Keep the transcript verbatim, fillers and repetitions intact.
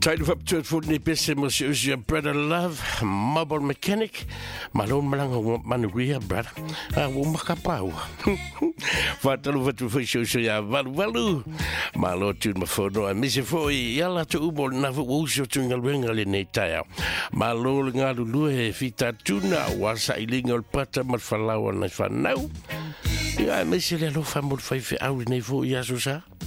Title of up for the best was your brother love, mobile mechanic, Malone Malang Manuria, brother. I will make a power. Fatal what to fish you ya valu. My lord to my phone, I miss it for yalla to Ubo never was your tungal ringle in a tire. My lord Ngalulu, Fita Tuna was a legal patter, but for low and for now. Yeah, I miss it a little family five hours in a four years or so.